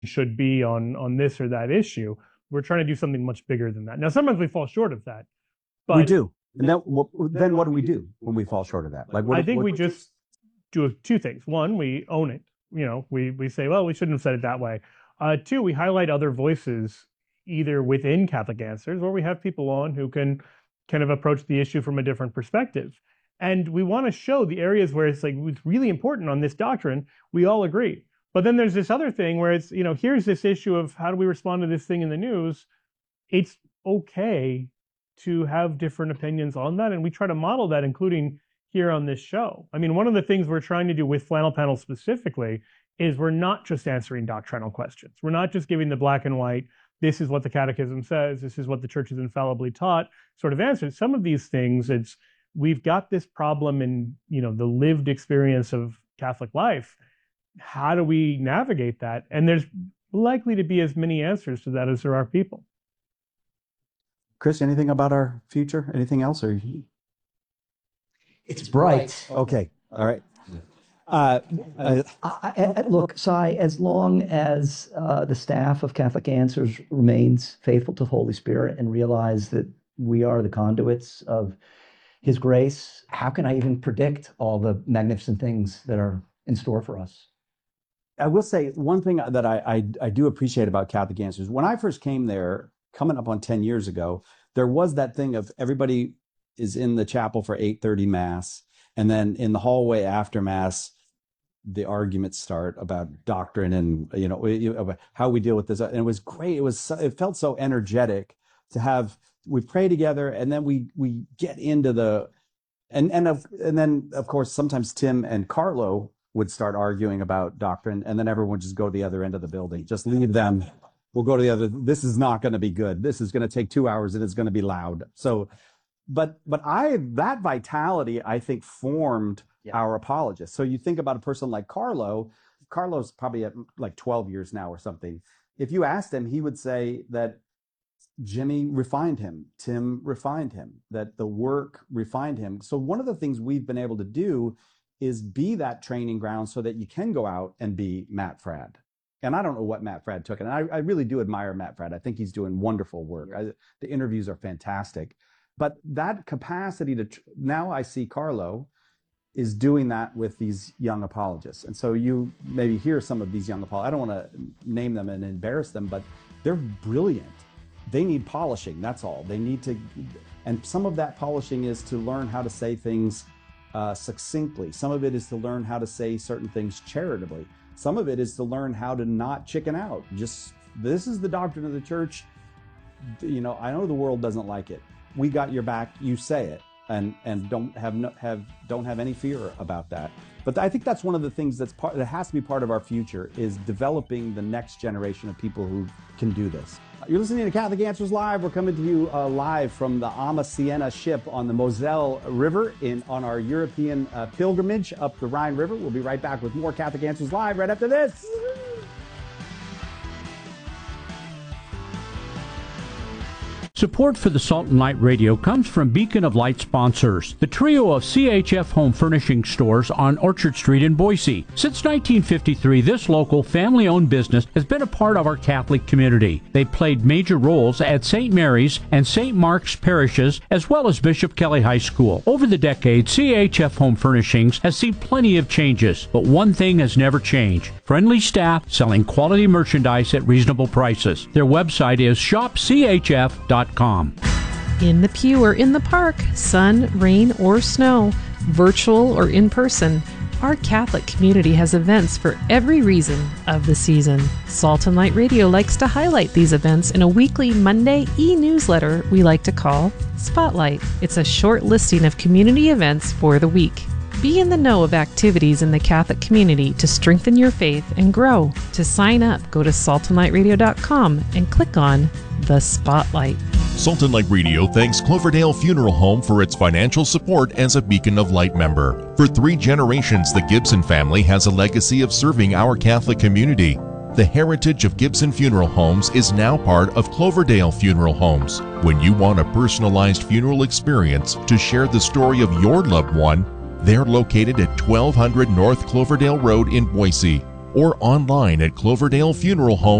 should be on this or that issue. We're trying to do something much bigger than that. Now, sometimes we fall short of that. But we do. And then what do we do when we fall short of that? I think we just do two things. One, we own it. We say, well, we shouldn't have said it that way. Two, we highlight other voices, either within Catholic Answers, or we have people on who can kind of approach the issue from a different perspective. And we want to show the areas where it's really important on this doctrine. We all agree. But then there's this other thing where it's, here's this issue of how do we respond to this thing in the news? It's okay to have different opinions on that. And we try to model that, including here on this show. I mean, one of the things we're trying to do with Flannel Panel specifically is we're not just answering doctrinal questions. We're not just giving the black and white, this is what the catechism says, this is what the church is infallibly taught sort of answers. Some of these things, we've got this problem in, the lived experience of Catholic life. How do we navigate that? And there's likely to be as many answers to that as there are people. Chris, anything about our future? Anything else? Or it's bright. Okay. All right. Look, Cy, as long as the staff of Catholic Answers remains faithful to the Holy Spirit and realize that we are the conduits of His grace, how can I even predict all the magnificent things that are in store for us? I will say one thing that I do appreciate about Catholic Answers. When I first came there, coming up on 10 years ago, there was that thing of everybody is in the chapel for 8:30 Mass. And then in the hallway after Mass, the arguments start about doctrine and, how we deal with this. And it was great. It felt so energetic to we pray together and then we get into and then of course, sometimes Tim and Carlo would start arguing about doctrine, and then everyone would just go to the other end of the building. Just leave them. We'll go to the other. This is not going to be good. This is going to take 2 hours, and it's going to be loud. So, but that vitality, I think, formed our apologists. So you think about a person like Carlo. Carlo's probably at like 12 years now or something. If you asked him, he would say that Jimmy refined him, Tim refined him, that the work refined him. So one of the things we've been able to do is be that training ground so that you can go out and be Matt Fradd. And I don't know what Matt Fradd took. And I really do admire Matt Fradd. I think he's doing wonderful work. The interviews are fantastic. But that capacity now I see Carlo is doing that with these young apologists. And so you maybe hear some of these young apologists. I don't want to name them and embarrass them, but they're brilliant. They need polishing, that's all. They need to, and some of that polishing is to learn how to say things succinctly. Some of it is to learn how to say certain things charitably. Some of it is to learn how to not chicken out. Just, this is the doctrine of the church. I know the world doesn't like it. We got your back. You say it, and don't have any fear about that. But I think that's one of the things that has to be part of our future, is developing the next generation of people who can do this. You're listening to Catholic Answers Live. We're coming to you live from the Ama Siena ship on the Moselle River on our European pilgrimage up the Rhine River. We'll be right back with more Catholic Answers Live right after this. Support for the Salt and Light Radio comes from Beacon of Light sponsors, the trio of CHF home furnishing stores on Orchard Street in Boise. Since 1953, this local family-owned business has been a part of our Catholic community. They played major roles at St. Mary's and St. Mark's parishes, as well as Bishop Kelly High School. Over the decades, CHF Home Furnishings has seen plenty of changes, but one thing has never changed: friendly staff selling quality merchandise at reasonable prices. Their website is shopchf.com. In the pew or in the park, sun, rain, or snow, virtual or in person, our Catholic community has events for every reason of the season. Salt and Light Radio likes to highlight these events in a weekly Monday e-newsletter we like to call Spotlight. It's a short listing of community events for the week. Be in the know of activities in the Catholic community to strengthen your faith and grow. To sign up, go to saltandlightradio.com and click on The Spotlight. Salt and Light Radio thanks Cloverdale Funeral Home for its financial support as a Beacon of Light member. For 3 generations, the Gibson family has a legacy of serving our Catholic community. The heritage of Gibson Funeral Homes is now part of Cloverdale Funeral Homes. When you want a personalized funeral experience to share the story of your loved one, they're located at 1200 North Cloverdale Road in Boise. or online at Cloverdale Funeral Home.